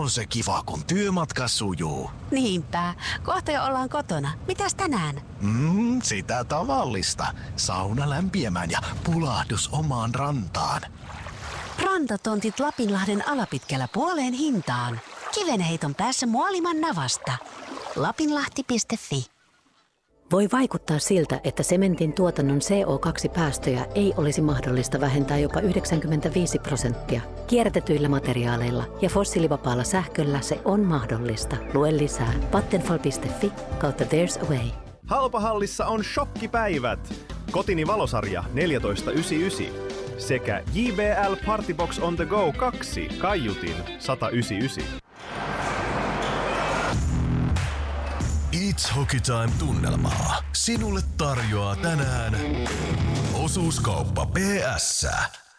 on se kiva, kun työmatka sujuu. Niinpä. Kohta jo ollaan kotona. Mitäs tänään? Sitä tavallista. Sauna lämpiämään ja pulahdus omaan rantaan. Rantatontit Lapinlahden alapitkällä puoleen hintaan. Kivenheiton päässä Muoliman navasta. Lapinlahti.fi. Voi vaikuttaa siltä, että sementin tuotannon CO2-päästöjä ei olisi mahdollista vähentää jopa 95%. Kierrätetyillä materiaaleilla ja fossiilivapaalla sähköllä se on mahdollista. Lue lisää vattenfall.fi/there's a way. Halpahallissa on shokkipäivät. Kotini valosarja 14,99 sekä JBL Partybox on the go 2 kaiutin 199. It's Hockey Time-tunnelmaa sinulle tarjoaa tänään Osuuskauppa PS.